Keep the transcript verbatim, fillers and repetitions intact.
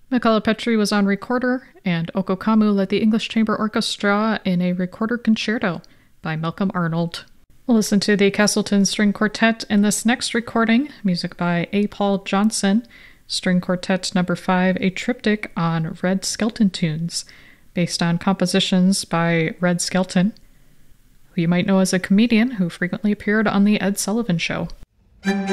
Michala Petri was on recorder, and Oko Kamu led the English Chamber Orchestra in a recorder concerto by Malcolm Arnold. We'll listen to the Castleton String Quartet in this next recording, music by A. Paul Johnson, String Quartet number five, a triptych on Red Skelton tunes, based on compositions by Red Skelton, who you might know as a comedian who frequently appeared on The Ed Sullivan Show.